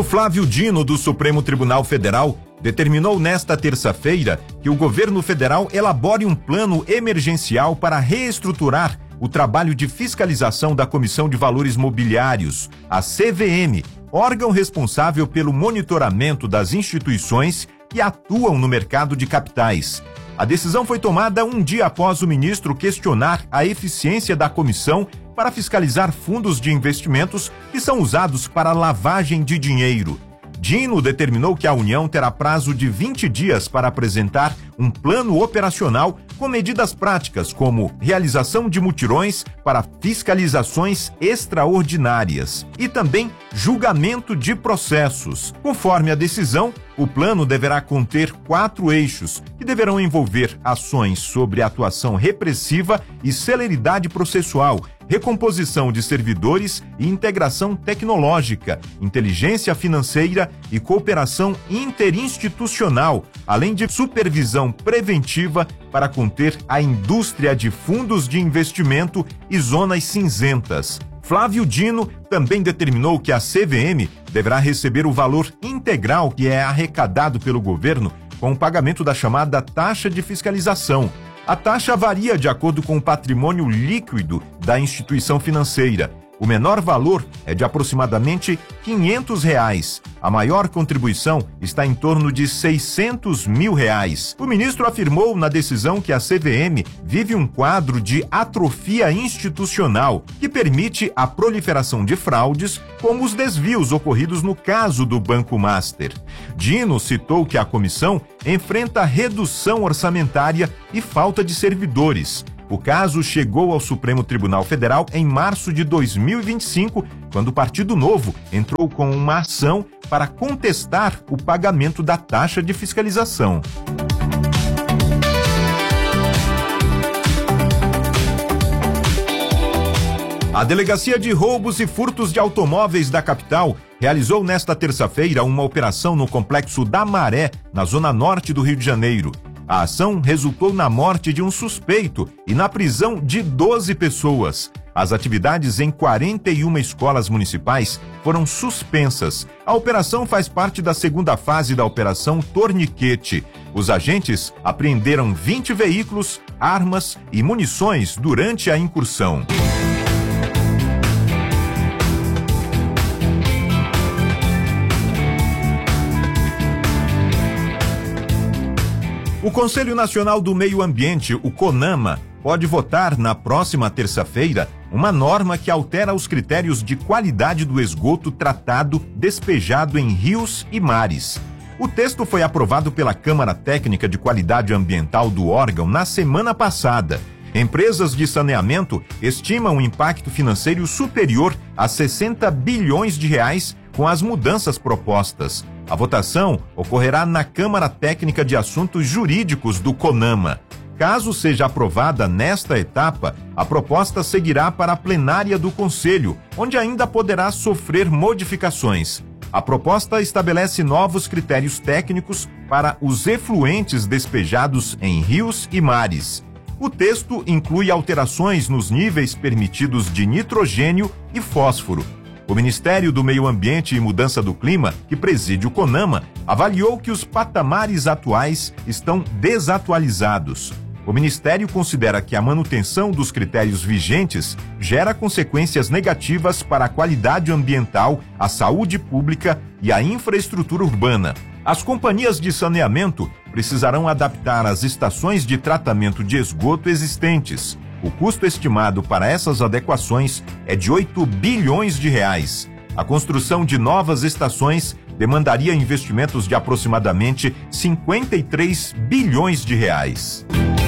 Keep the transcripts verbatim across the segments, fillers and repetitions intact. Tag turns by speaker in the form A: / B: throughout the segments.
A: O Flávio Dino, do Supremo Tribunal Federal, determinou nesta terça-feira que o governo federal elabore um plano emergencial para reestruturar o trabalho de fiscalização da Comissão de Valores Mobiliários, a C V M, órgão responsável pelo monitoramento das instituições que atuam no mercado de capitais. A decisão foi tomada um dia após o ministro questionar a eficiência da comissão para fiscalizar fundos de investimentos que são usados para lavagem de dinheiro. Dino determinou que a União terá prazo de vinte dias para apresentar um plano operacional com medidas práticas como realização de mutirões para fiscalizações extraordinárias e também julgamento de processos. Conforme a decisão, o plano deverá conter quatro eixos que deverão envolver ações sobre atuação repressiva e celeridade processual, recomposição de servidores e integração tecnológica, inteligência financeira e cooperação interinstitucional, além de supervisão preventiva para conter a indústria de fundos de investimento e zonas cinzentas. Flávio Dino também determinou que a C V M deverá receber o valor integral que é arrecadado pelo governo com o pagamento da chamada taxa de fiscalização. A taxa varia de acordo com o patrimônio líquido da instituição financeira. O menor valor é de aproximadamente quinhentos reais. A maior contribuição está em torno de seiscentos mil reais. O ministro afirmou na decisão que a C V M vive um quadro de atrofia institucional que permite a proliferação de fraudes, como os desvios ocorridos no caso do Banco Master. Dino citou que a comissão enfrenta redução orçamentária e falta de servidores. O caso chegou ao Supremo Tribunal Federal em março de dois mil e vinte e cinco, quando o Partido Novo entrou com uma ação para contestar o pagamento da taxa de fiscalização. A Delegacia de Roubos e Furtos de Automóveis da capital realizou nesta terça-feira uma operação no Complexo da Maré, na zona norte do Rio de Janeiro. A ação resultou na morte de um suspeito e na prisão de doze pessoas. As atividades em quarenta e uma escolas municipais foram suspensas. A operação faz parte da segunda fase da Operação Torniquete. Os agentes apreenderam vinte veículos, armas e munições durante a incursão. O Conselho Nacional do Meio Ambiente, o CONAMA, pode votar na próxima terça-feira uma norma que altera os critérios de qualidade do esgoto tratado despejado em rios e mares. O texto foi aprovado pela Câmara Técnica de Qualidade Ambiental do órgão na semana passada. Empresas de saneamento estimam um impacto financeiro superior a sessenta bilhões de reais com as mudanças propostas. A votação ocorrerá na Câmara Técnica de Assuntos Jurídicos do CONAMA. Caso seja aprovada nesta etapa, a proposta seguirá para a plenária do Conselho, onde ainda poderá sofrer modificações. A proposta estabelece novos critérios técnicos para os efluentes despejados em rios e mares. O texto inclui alterações nos níveis permitidos de nitrogênio e fósforo. O Ministério do Meio Ambiente e Mudança do Clima, que preside o CONAMA, avaliou que os patamares atuais estão desatualizados. O Ministério considera que a manutenção dos critérios vigentes gera consequências negativas para a qualidade ambiental, a saúde pública e a infraestrutura urbana. As companhias de saneamento precisarão adaptar as estações de tratamento de esgoto existentes. O custo estimado para essas adequações é de oito bilhões de reais. A construção de novas estações demandaria investimentos de aproximadamente cinquenta e três bilhões de reais.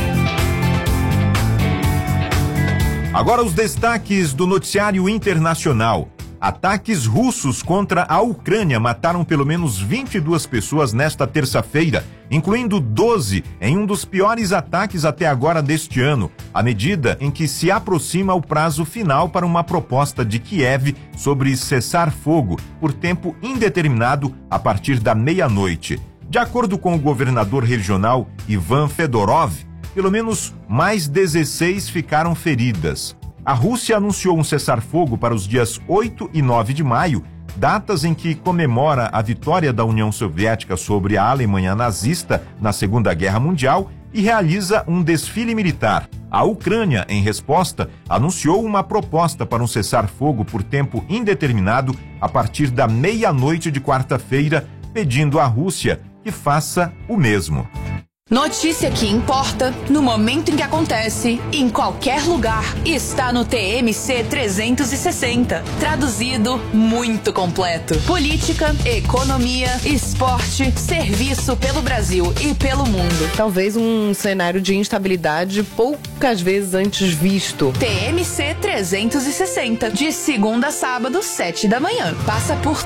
A: Agora os destaques do noticiário internacional. Ataques russos contra a Ucrânia mataram pelo menos vinte e duas pessoas nesta terça-feira, incluindo doze em um dos piores ataques até agora deste ano, à medida em que se aproxima o prazo final para uma proposta de Kiev sobre cessar fogo por tempo indeterminado a partir da meia-noite. De acordo com o governador regional Ivan Fedorov, pelo menos mais dezesseis ficaram feridas. A Rússia anunciou um cessar-fogo para os dias oito e nove de maio, datas em que comemora a vitória da União Soviética sobre a Alemanha nazista na Segunda Guerra Mundial e realiza um desfile militar. A Ucrânia, em resposta, anunciou uma proposta para um cessar-fogo por tempo indeterminado a partir da meia-noite de quarta-feira, pedindo à Rússia que faça o mesmo.
B: Notícia que importa, no momento em que acontece, em qualquer lugar, está no T M C trezentos e sessenta. Traduzido, muito completo. Política, economia, esporte, serviço pelo Brasil e pelo mundo.
C: Talvez um cenário de instabilidade poucas vezes antes visto.
B: T M C trezentos e sessenta, de segunda a sábado, sete da manhã. Passa por